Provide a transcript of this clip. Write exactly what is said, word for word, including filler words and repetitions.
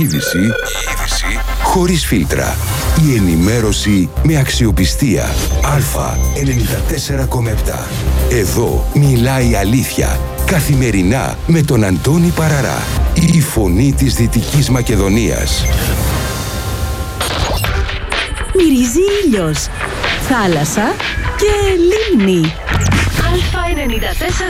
Είδηση, είδηση χωρίς φίλτρα. Η ενημέρωση με αξιοπιστία. Α ενενήντα τέσσερα κόμμα επτά. Εδώ μιλάει η αλήθεια. Καθημερινά με τον Αντώνη Παραρά. Η φωνή της Δυτικής Μακεδονίας. Μυρίζει ήλιος, θάλασσα και λίμνη. Α ενενήντα τέσσερα